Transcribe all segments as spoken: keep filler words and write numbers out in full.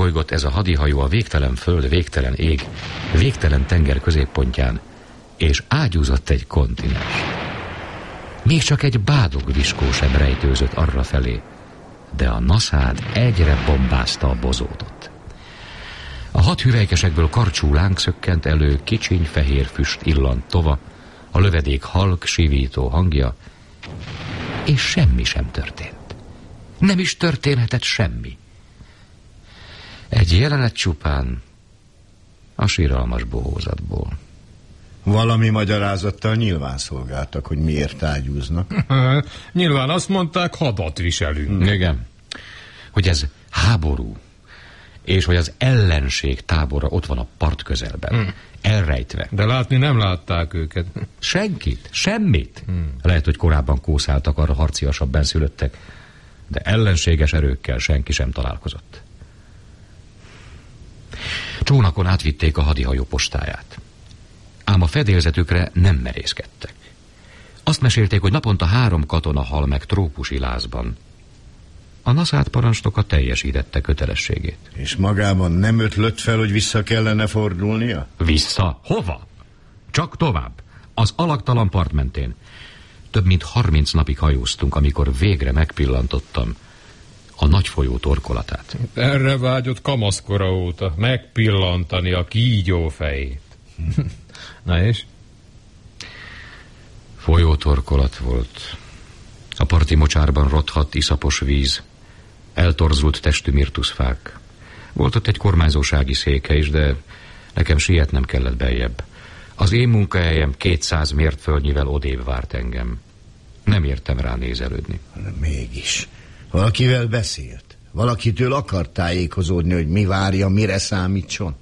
bolygott ez a hadihajó a végtelen föld, végtelen ég, végtelen tenger középpontján, és ágyúzott egy kontinens. Még csak egy bádogviskó sem rejtőzött arra felé, de a naszád egyre bombázta a bozótot. A hat hüvelykesekből karcsú láng szökkent elő, kicsiny fehér füst illant tova, a lövedék halk, sivító hangja, és semmi sem történt. Nem is történhetett semmi. Egy jelenet csupán a síralmas bohózatból. Valami magyarázattal nyilván szolgáltak, hogy miért ágyúznak. Nyilván azt mondták, hadat viselünk. Igen. Hogy ez háború, és hogy az ellenség tábora ott van a part közelben, hmm. elrejtve. De látni nem látták őket. Senkit, semmit. Hmm. Lehet, hogy korábban kószáltak, arra harciasabb benszülöttek, de ellenséges erőkkel senki sem találkozott. Csónakon átvitték a hadihajó postáját. Ám a fedélzetükre nem merészkedtek. Azt mesélték, hogy naponta három katona hal meg trópusi lázban. A naszád parancsnoka teljesítette kötelességét. És magában nem ötlött fel, hogy vissza kellene fordulnia? Vissza? Hova? Csak tovább. Az alaktalan part mentén. Több mint harminc napig hajóztunk, amikor végre megpillantottam a nagy folyó torkolatát. Erre vágyott kamaszkora óta, megpillantani a kígyó fejét. Na és? Folyótorkolat volt. A parti mocsárban rothadt iszapos víz, eltorzult testű mirtuszfák. Volt ott egy kormányzósági széke is, de nekem sietnem kellett beljebb. Az én munkahelyem kétszáz mértföldnyivel odébb várt engem. Nem értem rá nézelődni. De mégis. Valakivel beszélt? Valakitől akart tájékozódni, hogy mi várja, mire számítson?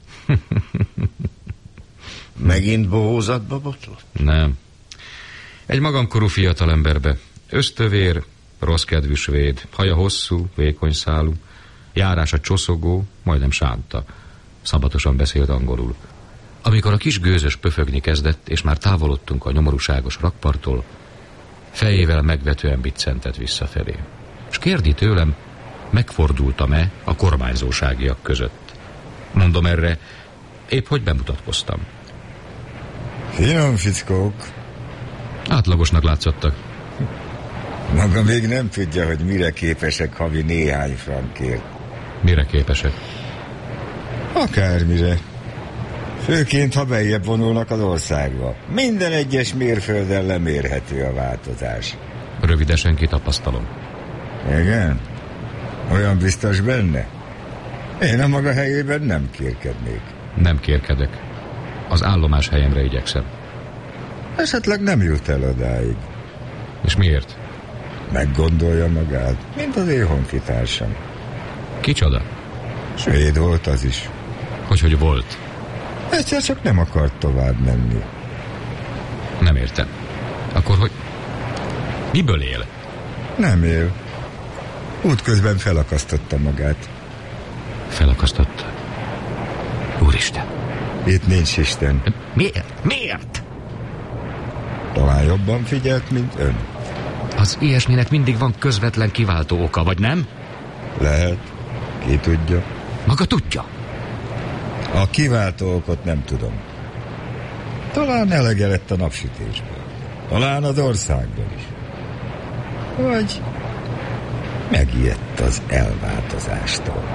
Megint bohózatba botlott? Nem. Egy magamkorú fiatalemberbe. Ösztövér, rosszkedvű svéd, haja hosszú, vékony szálú, járása csoszogó, majdnem sánta. Szabatosan beszélt angolul. Amikor a kis gőzös pöfögni kezdett, és már távolodtunk a nyomorúságos rakparttól, fejével megvetően biccentett visszafelé. És kérdi tőlem, megfordultam-e a kormányzóságiak között. Mondom erre, épp hogy bemutatkoztam. Finom fickók. Átlagosnak látszottak. Maga még nem tudja, hogy mire képesek havi néhány frankért. Mire képesek? Akármire. Főként, ha beljebb vonulnak az országba. Minden egyes mérfölden lemérhető a változás. Rövidesen kitapasztalom. Igen? Olyan biztos benne? Én a maga helyében nem kérkednék. Nem kérkedek. Az állomás helyemre igyekszem. Esetleg nem jut el odáig. És miért? Meggondolja magát, mint az én honfitársam. Kicsoda? Svéd volt az is. Hogy, hogy volt? Egyszer csak nem akart tovább menni. Nem értem. Akkor hogy? Miből él? Nem él. Útközben felakasztotta magát. Felakasztotta? Úristen! Itt nincs Isten. Miért? Miért? Talán jobban figyelt, mint ön. Az ilyesminek mindig van közvetlen kiváltó oka, vagy nem? Lehet. Ki tudja? Maga tudja. A kiváltó okot nem tudom. Talán elege lett a napsütésből. Talán az országból is. Vagy megijedt az elváltozástól.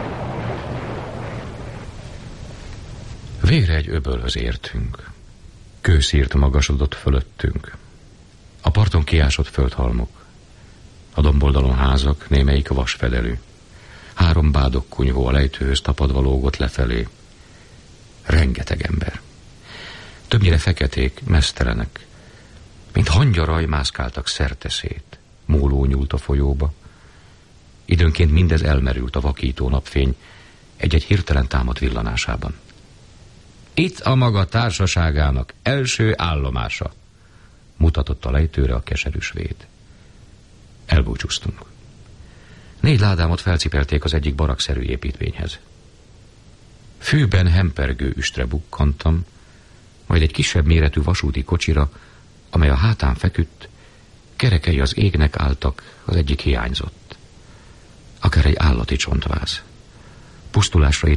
Végre egy öbölhöz értünk. Kőszírt magasodott fölöttünk. A parton kiásott földhalmok. A domboldalon házak, némelyik vasfedelű. Három bádogkunyhó a lejtőhöz tapadva lógott lefelé. Rengeteg ember. Többnyire feketék, meztelenek. Mint hangyaraj mászkáltak szerteszét. Móló nyúlt a folyóba. Időnként mindez elmerült a vakító napfény egy-egy hirtelen támadt villanásában. Itt a maga társaságának első állomása, mutatott a lejtőre a keserű svéd. Elbúcsúztunk. Négy ládámot felcipelték az egyik barakszerű építvényhez. Fűben hempergő üstre bukkantam, majd egy kisebb méretű vasúti kocsira, amely a hátán feküdt, kerekei az égnek álltak, az egyik hiányzott. Akár egy állati csontváz. Pusztulásra